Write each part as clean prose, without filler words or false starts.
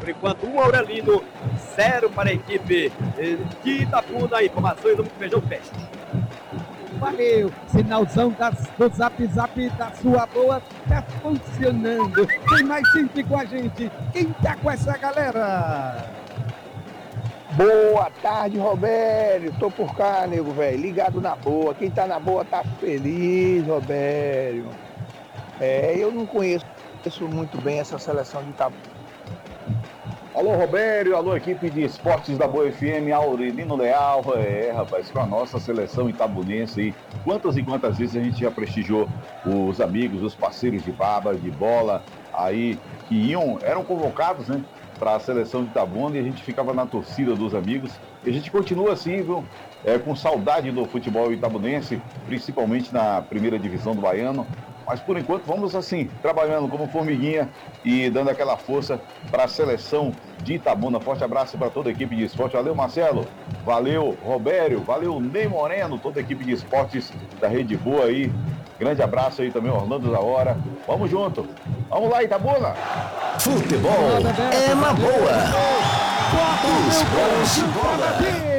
Por enquanto, 1 Aurelino, 0 para a equipe de Itabuna. Informações do Feijão Fest. Valeu, sinalzão do Zap Zap da sua boa tá funcionando. Tem mais gente com a gente. Quem tá com essa galera? Boa tarde, Robério. Tô por cá, nego, velho. Ligado na boa. Quem tá na boa tá feliz, Robério. Eu não conheço muito bem essa seleção de Itabuna. Alô, Robério, alô, equipe de esportes da Boa FM, Aurelino Leal. Rapaz, com a nossa seleção itabunense aí, quantas e quantas vezes a gente já prestigiou os amigos, os parceiros de baba, de bola, aí, que eram convocados, né, para a seleção de Itabuna, e a gente ficava na torcida dos amigos. E a gente continua assim, viu, com saudade do futebol itabunense, principalmente na primeira divisão do Baiano. Mas por enquanto vamos assim, trabalhando como formiguinha e dando aquela força para a seleção de Itabuna. Forte abraço para toda a equipe de esporte. Valeu, Marcelo. Valeu, Robério. Valeu, Ney Moreno, toda a equipe de esportes da Rede Boa aí. Grande abraço aí também, Orlando da Hora. Vamos junto. Vamos lá, Itabuna. Futebol é uma boa. Os bons de bola.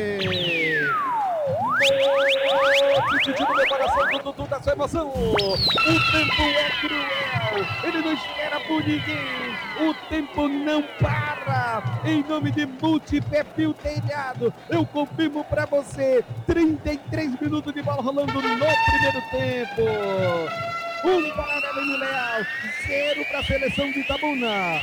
Sentindo meu coração do Dudu da sua emoção. O tempo é cruel, ele não espera por ninguém. O tempo não para. Em nome de Multiperfil Telhado, eu confirmo pra você: 33 minutos de bola rolando no primeiro tempo. 1 para Aurelino Leal, 0 para a seleção de Itabuna.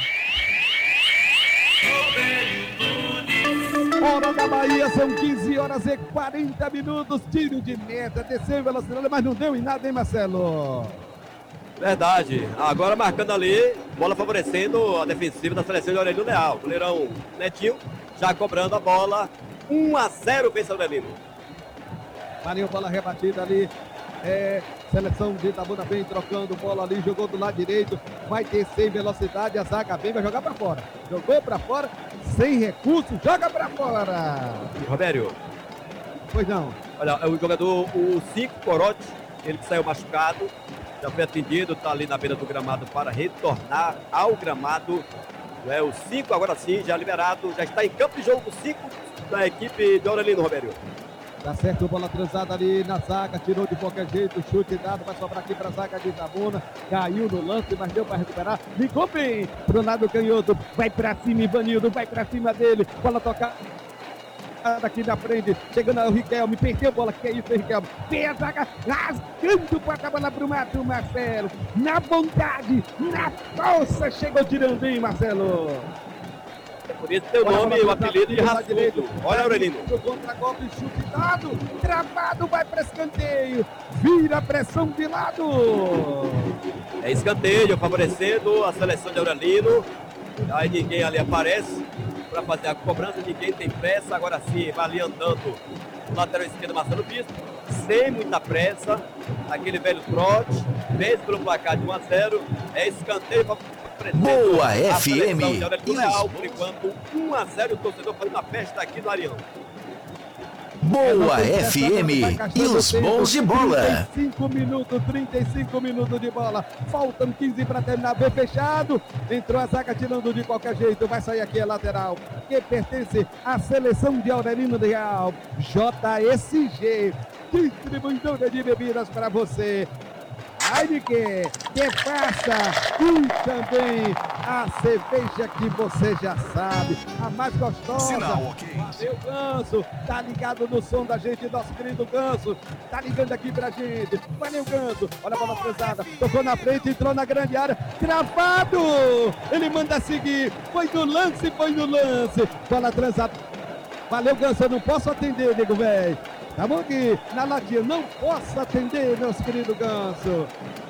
Hora da Bahia, são 15 horas e 40 minutos. Tiro de meta, desceu em velocidade, mas não deu em nada, hein, Marcelo? Verdade. Agora marcando ali, bola favorecendo a defensiva da seleção de Aurelino Leal. Goleirão Netinho já cobrando a bola. 1-0 vence Aurelino. Valeu, bola rebatida ali. Seleção de Itabuna vem trocando bola ali, jogou do lado direito, vai descer em velocidade, a zaga vem, vai jogar pra fora. Jogou pra fora, sem recurso, joga pra fora. Robério. Pois não. Olha, o jogador, o 5, Corote, ele que saiu machucado, já foi atendido, tá ali na beira do gramado para retornar ao gramado. O 5 agora sim, já liberado, já está em campo de jogo o 5 da equipe de Aurelino, Robério. Tá certo, bola transada ali na zaga, tirou de qualquer jeito, chute dado, vai sobrar aqui pra zaga de Itabuna, caiu no lance, mas deu para recuperar, ligou bem pro lado canhoto, vai pra cima, Ivanildo, vai pra cima dele, bola tocada aqui na frente, chegando ao Riquelme, perdeu a bola, que é isso, Riquelme, vem a zaga, rasgando para a bola pro Marcelo, na vontade, na força, chegou tirando, hein, Marcelo? Por isso tem o nome, o apelido de Raçudo. Olha, Aurelino. Contra-golpe, chute dado, travado, vai para escanteio, vira a pressão de lado. É escanteio, favorecendo a seleção de Aurelino. Aí ninguém ali aparece para fazer a cobrança, ninguém tem pressa. Agora sim, vai ali andando o lateral esquerdo, Marcelo Bispo, sem muita pressa. Aquele velho trote, vence pelo placar de 1-0. É escanteio para Boa FM. Leal, por enquanto, 1-0, o torcedor fazendo a festa aqui no Arião. Boa FM e os bons de bola. 35 minutos de bola. Faltam 15 para terminar. Bem fechado. Entrou a zaga tirando de qualquer jeito. Vai sair aqui a lateral, que pertence à seleção de Aurelino Leal. JSG, distribuidora de bebidas para você. Heineken, que faça, e também a cerveja que você já sabe, a mais gostosa. Sinal, ok. Valeu, Ganso, tá ligado no som da gente, nosso querido Ganso, tá ligando aqui pra gente. Valeu, Ganso, olha a bola cruzada, tocou na frente, entrou na grande área, travado, ele manda seguir, foi no lance, bola transada. Valeu, Ganso, eu não posso atender, nego velho. Tá bom que na latinha não posso atender, meus queridos Ganso.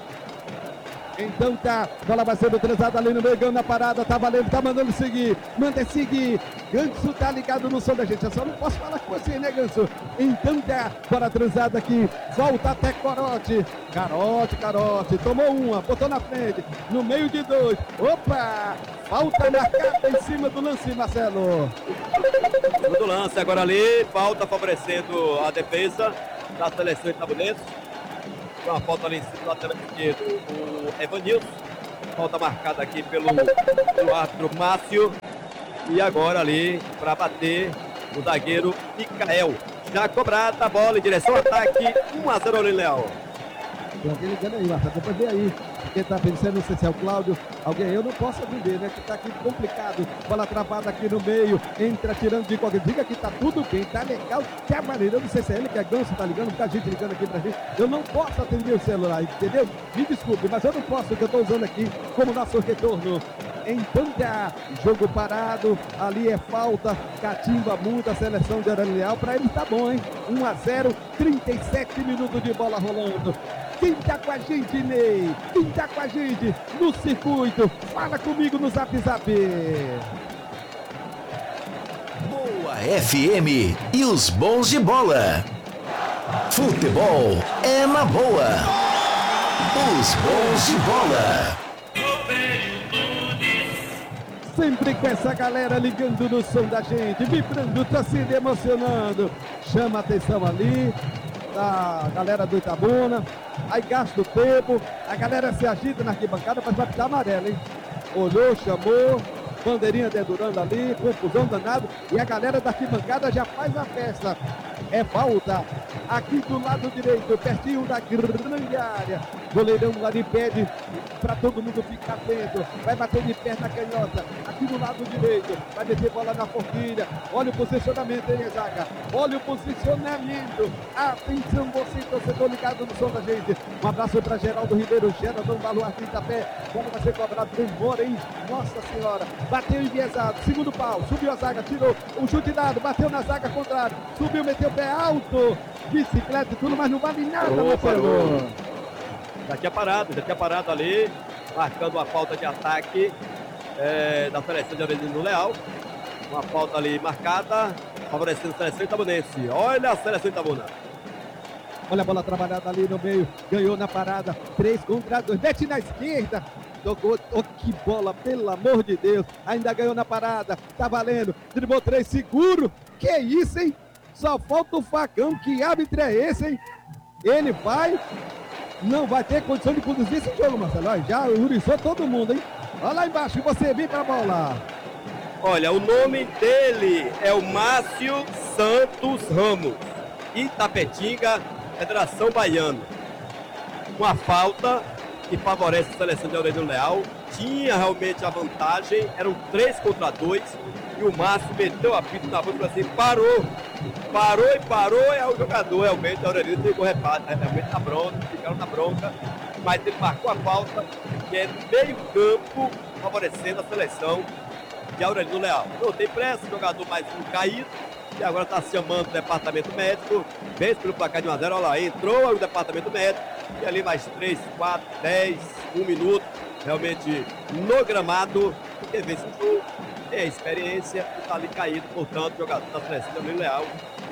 Então tá, bola vai sendo transada ali no meio, Ganso na parada, tá valendo, tá mandando seguir, manda seguir. Ganso tá ligado no som da gente, eu só não posso falar com você, né, Ganso? Então tá, bola transada aqui, volta até Corote. Carote, tomou uma, botou na frente, no meio de dois. Opa! Falta marcada em cima do lance, Marcelo. Do lance, agora ali, falta favorecendo a defesa da seleção itabunense. Uma falta ali em cima do lateral esquerdo, o Evanilson. Falta marcada aqui pelo árbitro Márcio. E agora ali para bater o zagueiro Micael. Já cobrada a bola em direção ao ataque. 1-0 Aurélio Leal. Tem alguém ligando aí, Marcelo. Depois vem aí. Quem tá pensando, não sei se é o Cláudio. Alguém, eu não posso atender, né? Que tá aqui complicado. Bola travada aqui no meio. Entra tirando de qualquer. Diga que tá tudo bem, tá legal. Que a maneira, eu não sei se é ele que é Ganso, tá ligando. Muita gente ligando aqui pra gente. Eu não posso atender o celular, entendeu? Me desculpe, mas eu não posso, que eu tô usando aqui como nosso retorno. Em Panga, jogo parado, ali é falta, catimba muda a seleção de Aurélio Leal, pra ele tá bom, hein? 1-0, 37 minutos de bola rolando. Quem tá com a gente, Ney? Quem tá com a gente no circuito? Fala comigo no Zap Zap. Boa FM e os bons de bola. Futebol é na boa. Os bons de bola. Sempre com essa galera ligando no som da gente, vibrando, torcida, emocionando. Chama a atenção ali da galera do Itabuna. Aí gasta o tempo, a galera se agita na arquibancada, mas vai ficar amarelo, hein? Olhou, chamou, bandeirinha dedurando ali, confusão danada. E a galera da arquibancada já faz a festa. É falta aqui do lado direito, pertinho da grande área. Goleirão ali pede para todo mundo ficar atento. Vai bater de perna canhota. Aqui do lado direito. Vai meter bola na forquilha. Olha o posicionamento, hein, zaga? Olha o posicionamento. Atenção, você, torcedor ligado no som da gente. Um abraço para Geraldo Ribeiro, Geraldo Baluarte Itapé. Bola vai ser cobrado. Demora, hein? Nossa Senhora. Bateu enviesado. Segundo pau. Subiu a zaga. Tirou o chute dado. Bateu na zaga contrária. Subiu, meteu o pé alto. Bicicleta e tudo, mas não vale nada, meu filho. Já tinha parado ali, marcando uma falta de ataque da seleção de Aurélio Leal. Uma falta ali marcada, favorecendo a seleção itabunense. Olha a seleção itabuna. Olha a bola trabalhada ali no meio, ganhou na parada, 3 contra 2, mete na esquerda. Tocou, oh, que bola, pelo amor de Deus. Ainda ganhou na parada, tá valendo, driblou 3, seguro. Que isso, hein? Só falta o facão, que árbitro é esse, hein? Ele vai... Não vai ter condição de conduzir esse jogo, Marcelo. Já urizou todo mundo, hein? Olha lá embaixo, você vem pra bola. Olha, o nome dele é o Márcio Santos Ramos, Itapetinga, Federação Baiana. Uma falta que favorece a seleção de Aurélio Leal. Tinha realmente a vantagem, eram 3 contra 2. E o Márcio meteu a pita na boca e falou assim, parou, é o jogador, realmente, a Aurélio ficou realmente na bronca, ficaram na bronca, mas ele marcou a falta, que é no meio campo, favorecendo a seleção de Aurélio Leal. Não tem pressa, o jogador mais um caído, e agora está se chamando o departamento médico, vence pelo placar de 1-0, olha lá, entrou o departamento médico, e ali mais 3, 4, 10, 1 minuto, realmente no gramado, porque vence o jogo. É experiência, está ali caído, portanto, jogador da seleção de Aurélio Leal.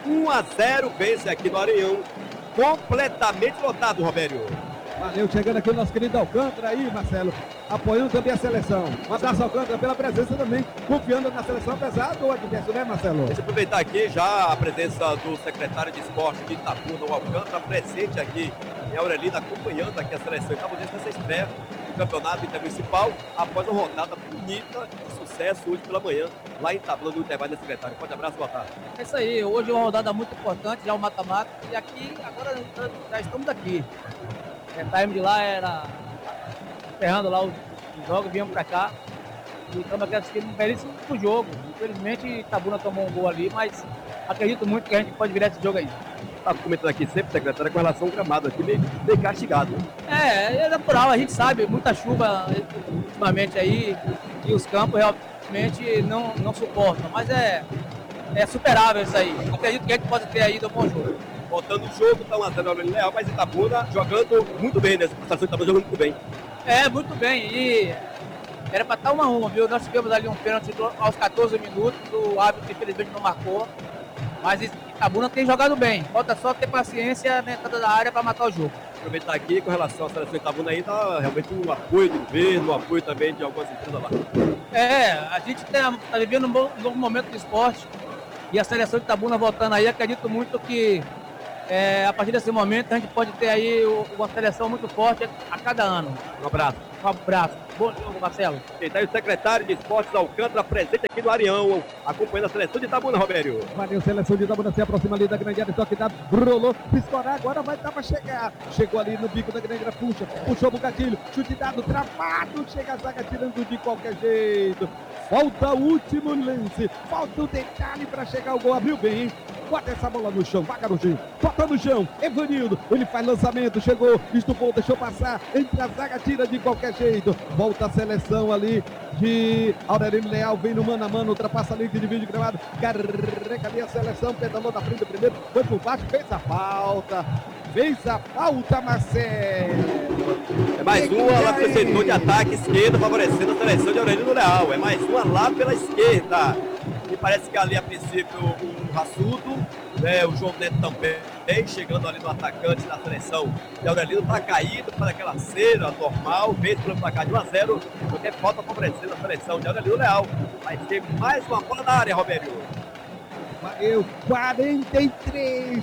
1-0, vence aqui no Areião, completamente lotado, Robério. Valeu, chegando aqui o nosso querido Alcântara aí, Marcelo, apoiando também a seleção. Um abraço, Alcântara, pela presença também, confiando na seleção, apesar do adversário, né, Marcelo? Deixa eu aproveitar aqui já a presença do secretário de esporte de Itabuna, o Alcântara, presente aqui em Aurelino, acompanhando aqui a seleção itabunense nessa estreia do campeonato intermunicipal, após uma rodada bonita de sucesso hoje pela manhã, lá em Itabuna, no intervalo da secretária. Forte abraço, boa tarde. É isso aí, hoje é uma rodada muito importante, já o mata-mata, e aqui, agora já estamos aqui. O time de lá era ferrando lá os jogos, viemos pra cá e estamos aqui assistindo um belíssimo jogo. Infelizmente, Itabuna tomou um gol ali, mas acredito muito que a gente pode virar esse jogo aí. Estava comentando aqui sempre, secretária, com relação ao gramado aqui, meio castigado. É natural, a gente sabe, muita chuva ultimamente aí e os campos realmente não suportam, mas é superável isso aí. Acredito que a gente pode ter aí um bom jogo. Voltando o jogo, está 1-0 Aurélio Leal, mas Itabuna jogando muito bem, né? A seleção Itabuna jogando muito bem. Muito bem. E era para estar 1-1, viu? Nós tivemos ali um pênalti aos 14 minutos, o árbitro infelizmente não marcou. Mas Itabuna tem jogado bem. Falta só ter paciência na entrada da área para matar o jogo. Aproveitar aqui com relação à seleção Itabuna aí, tá realmente um apoio do governo, um apoio também de algumas empresas lá. A gente está vivendo um novo momento de esporte. E a seleção de Itabuna voltando aí, acredito muito que A partir desse momento a gente pode ter aí uma seleção muito forte a cada ano. Um abraço. Um abraço. Bom jogo, Marcelo. Quem tá aí o secretário de Esportes Alcântara, presente aqui no Arião, acompanhando a seleção de Itabuna, Robério. Valeu, seleção de Itabuna se aproxima ali da grande área, toque da rolou, piscorar, agora vai dar pra chegar. Chegou ali no bico da grande área, puxou no gatilho, chute dado, travado, chega a zaga tirando de qualquer jeito. Falta o último lance, falta o detalhe pra chegar o gol, abriu bem, hein? Bota essa bola no chão, vai garotinho, bota no chão, Evanildo, ele faz lançamento, chegou, estupou, deixou passar, entre a zaga, tira de qualquer jeito, volta a seleção ali de Aurelino Leal, vem no mano a mano, ultrapassa a linha de vídeo gramado, carrega ali a seleção, pedalou na frente primeiro, foi por baixo, fez a falta, Marcelo. É mais uma lá pelo setor de ataque esquerda, favorecendo a seleção de Aurelino Leal. É mais uma lá pela esquerda. E parece que ali a princípio o Raçudo, né, o João Neto também, chegando ali no atacante da seleção de Aurelino, tá caído para aquela cera normal, feito pelo placar de 1-0, porque falta favorecendo a seleção de Aurelino Leal. Vai ter mais uma bola na área, Robério. Valeu, 43,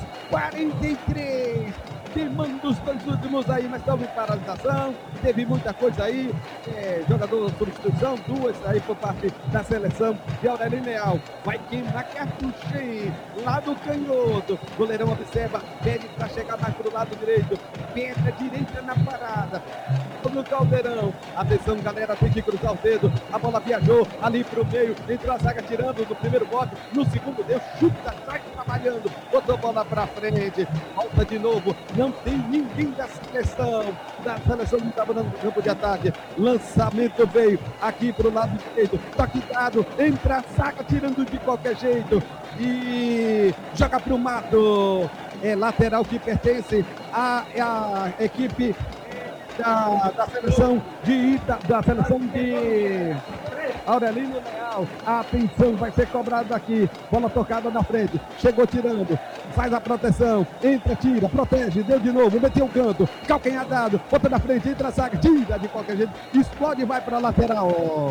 queimando os dois últimos aí, mas houve paralisação, teve muita coisa aí, jogador substituição, duas aí por parte da seleção de Aurelino Leal, vai queimar cartuchinho, lá do canhoto, goleirão observa, pede para chegar mais pro lado direito, perna direita na parada, no Caldeirão, atenção galera, tem que cruzar o dedo, a bola viajou ali pro meio, entrou a zaga tirando no primeiro bote, no segundo deu, chuta, sai trabalhando, botou a bola pra frente, volta de novo, não tem ninguém da seleção que estava no campo de ataque, lançamento veio aqui pro lado direito, toque dado, entra a zaga tirando de qualquer jeito e joga pro mato, lateral que pertence à equipe da seleção de Aurelino Leal. A atenção vai ser cobrada aqui. Bola tocada na frente. Chegou tirando. Faz a proteção. Entra, tira, protege. Deu de novo. Meteu o canto. Calcanhar dado. Bota na frente. Entra a zaga. Tira de qualquer jeito. Explode e vai para a lateral.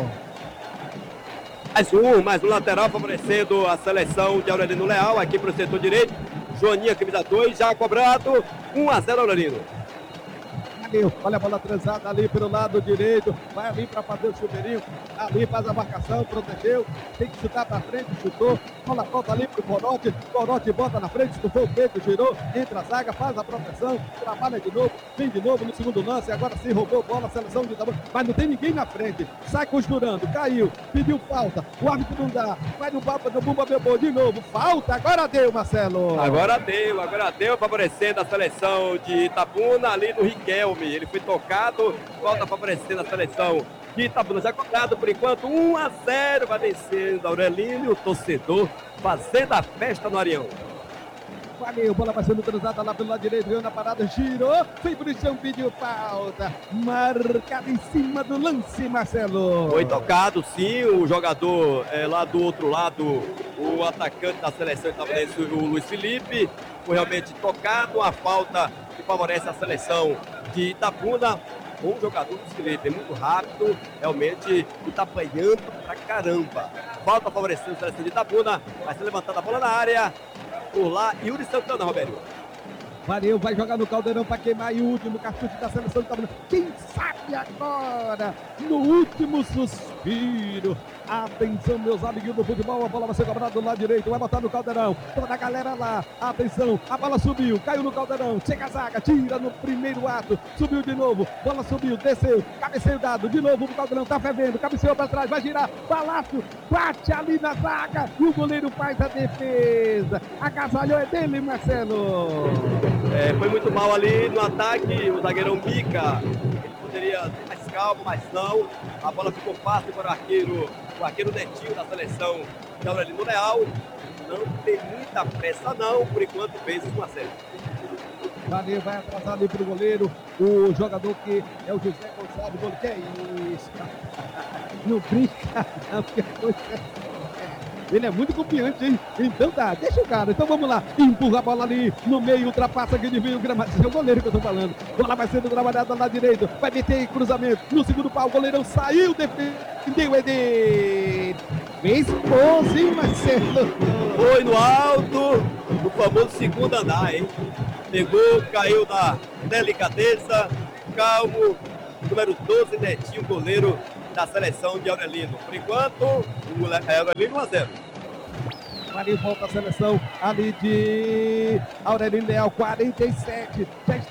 Mais um lateral favorecendo a seleção de Aurelino Leal. Aqui para o setor direito. Joaninha, camisa 2. Já cobrado. 1-0 Aurelino. Olha a bola transada ali pelo lado direito, vai ali para fazer o chuveirinho, ali faz a marcação, protegeu, tem que chutar para frente, chutou, bola volta ali pro Corote bota na frente, estufou o peito, girou, entra a zaga, faz a proteção, trabalha de novo, vem de novo no segundo lance, agora sim roubou bola, a seleção de Itabuna, mas não tem ninguém na frente, sai costurando, caiu, pediu falta, o árbitro não dá, vai no papo do Bumba Bebô de novo, falta, agora deu, Marcelo. Agora deu, favorecendo a seleção de Itabuna, ali no Riquelme. Ele foi tocado, volta favorecendo a seleção de Itabuna. Já cobrado por enquanto, 1-0, vai vencendo Aurelino e o torcedor fazendo a festa no Arião. Valeu, bola vai sendo cruzada lá pelo lado direito, veio na parada, girou, foi pro chão, pediu falta, marcado em cima do lance, Marcelo. Foi tocado sim, o jogador lá do outro lado, o atacante da seleção itaburense, o Luiz Felipe, foi realmente tocado, a falta que favorece a seleção de Itabuna. Bom jogador do Felipe, é muito rápido, realmente está apanhando pra caramba. Falta favorecendo a seleção de Itabuna, vai ser levantada a bola na área. Por lá, Yuri Santana, Robério. Valeu, vai jogar no Caldeirão para queimar e o último cartucho da seleção de Itabuna. Quem sabe agora, no último suspiro. Atenção, meus amiguinhos do futebol, a bola vai ser cobrada do lado direito, vai botar no Caldeirão. Toda a galera lá, atenção, a bola subiu, caiu no Caldeirão, chega a zaga, tira no primeiro ato, subiu de novo, bola subiu, desceu, cabeceio dado, de novo o Caldeirão, tá fervendo, cabeceou para trás, vai girar, balaço, bate ali na zaga e o goleiro faz a defesa. Agasalhou é dele, Marcelo. Foi muito mal ali no ataque, o zagueirão Mica. Ele poderia ter mais calmo, mas não. A bola ficou fácil para o arqueiro Netinho da seleção de Aurelino Leal. Não tem muita pressa não, por enquanto fez 1-0. Valeu, vai atrasar ali pro goleiro, o jogador que é o José Gonçalves, goleiro, que é isso? Não brinca, não, porque coisa... Ele é muito confiante, hein? Então tá, deixa o cara. Então vamos lá. Empurra a bola ali no meio, ultrapassa aqui, desvia o gramado. Esse é o goleiro que eu tô falando. Bola vai sendo trabalhada lá direito. Vai meter cruzamento. No segundo pau, o goleirão saiu, defendeu Eder. Fez pose, hein, Marcelo? Foi no alto, no famoso segundo andar, hein? Pegou, caiu na delicadeza, calmo, número 12, Netinho, goleiro da seleção de Aurelino. Por enquanto, o Aurelino 1-0. Ali volta a seleção ali de Aurelino Leal, 47. Já